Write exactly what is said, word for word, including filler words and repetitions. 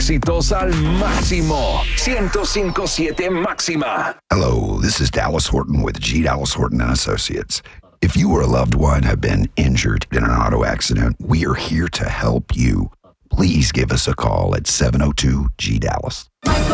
Éxitos al máximo. ciento cinco punto siete máxima. Hello, this is Dallas Horton with G. Dallas Horton and Associates. If you or a loved one have been injured in an auto accident, we are here to help you. Please give us a call at seven oh two G Dallas.